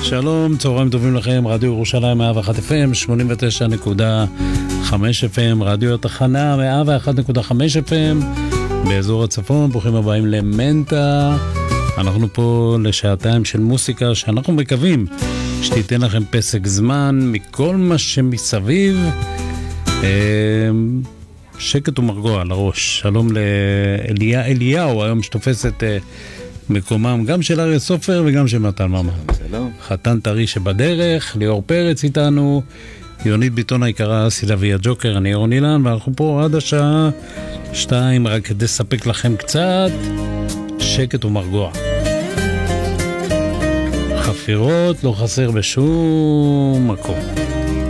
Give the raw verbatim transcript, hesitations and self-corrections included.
שלום, צהריים טובים לכם, רדיו ירושלים מאה ואחת אף אם, שמונים ותשע נקודה חמש אף אם, רדיו התחנה מאה ואחת נקודה חמש אף אם, באזור הצפון. ברוכים הבאים למנטה. אנחנו פה לשעתיים של מוסיקה שאנחנו מקווים שתיתן לכם פסק זמן מכל מה שמסביב. שקט ומרגוע על הראש. שלום לאליה אליהו, היום שתופס את מקומם גם של אריה סופר וגם של מתן ממן. שלום. חתן טרי שבדרך, ליאור פרץ איתנו, יונית ביטון היקרה, סילביה ג'וקר, אני ירון אילן, ואנחנו פה עד השעה שתיים רק כדי לספק לכם קצת שקט ומרגוע. חפירות לא חסר בשום מקום.